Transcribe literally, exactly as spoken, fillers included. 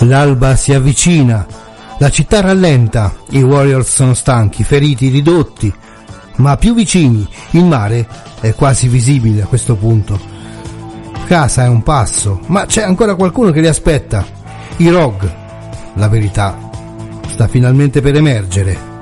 L'alba si avvicina, la città rallenta, i Warriors sono stanchi, feriti, ridotti, ma più vicini. Il mare è quasi visibile a questo punto. Casa è un passo, ma c'è ancora qualcuno che li aspetta. I Rogue. La verità sta finalmente per emergere.